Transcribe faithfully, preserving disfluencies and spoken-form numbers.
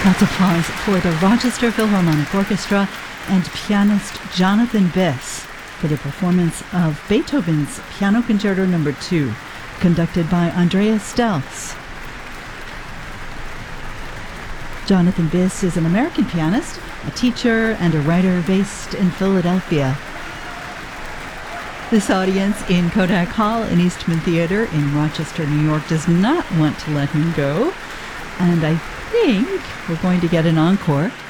That's applause for the Rochester Philharmonic Orchestra and pianist Jonathan Biss for the performance of Beethoven's Piano Concerto Number two, conducted by Andreas Stelz. Jonathan Biss is an American pianist, a teacher, and a writer based in Philadelphia. This audience in Kodak Hall in Eastman Theater in Rochester, New York does not want to let him go, and I think we're going to get an encore